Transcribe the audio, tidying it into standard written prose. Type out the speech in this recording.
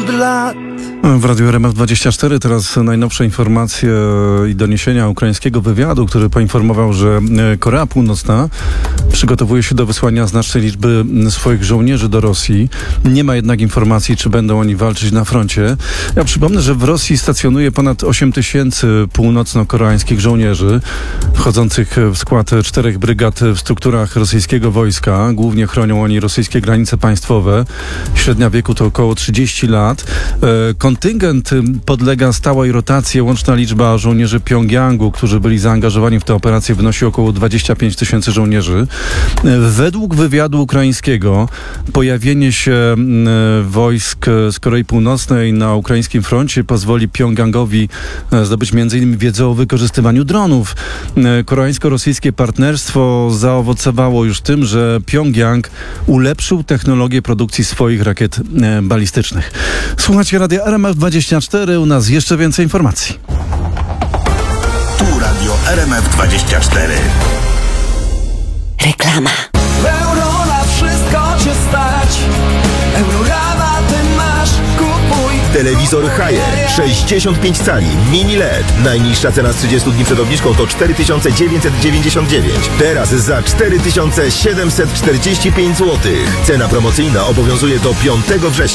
50 lat. W Radiu RMF24 teraz najnowsze informacje i doniesienia ukraińskiego wywiadu, który poinformował, że Korea Północna przygotowuje się do wysłania znacznej liczby swoich żołnierzy do Rosji. Nie ma jednak informacji, czy będą oni walczyć na froncie. Ja przypomnę, że w Rosji stacjonuje ponad 8 tysięcy północno-koreańskich żołnierzy, wchodzących w skład 4 brygad w strukturach rosyjskiego wojska. Głównie chronią oni rosyjskie granice państwowe. Średnia wieku to około 30 lat. Kontyngent podlega stałej rotacji. Łączna liczba żołnierzy Pjongjangu, którzy byli zaangażowani w tę operację, wynosi około 25 tysięcy żołnierzy. Według wywiadu ukraińskiego pojawienie się wojsk z Korei Północnej na ukraińskim froncie pozwoli Pjongjangowi zdobyć m.in. wiedzę o wykorzystywaniu dronów. Koreańsko-rosyjskie partnerstwo zaowocowało już tym, że Pjongjang ulepszył technologię produkcji swoich rakiet balistycznych. Słuchajcie Radia RMF24, u nas jeszcze więcej informacji. Tu Radio RMF24. Reklama. Euro na wszystko cię stać. Eurorabaty masz, kupuj. Telewizor Haier 65 cali, mini LED. Najniższa cena z 30 dni przed obniżką to 4999. Teraz za 4745 zł. Cena promocyjna obowiązuje do 5 września.